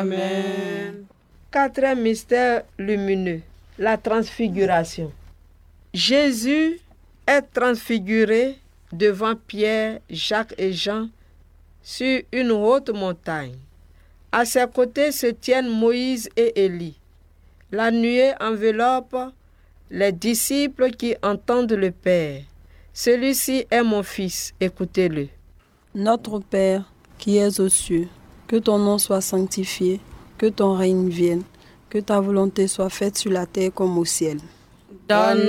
Amen. Quatrième mystère lumineux, la transfiguration. Jésus est transfiguré devant Pierre, Jacques et Jean sur une haute montagne. À ses côtés se tiennent Moïse et Élie. La nuée enveloppe les disciples qui entendent le Père. Celui-ci est mon Fils, écoutez-le. Notre Père, qui es aux cieux, que ton nom soit sanctifié, que ton règne vienne, que ta volonté soit faite sur la terre comme au ciel. Donne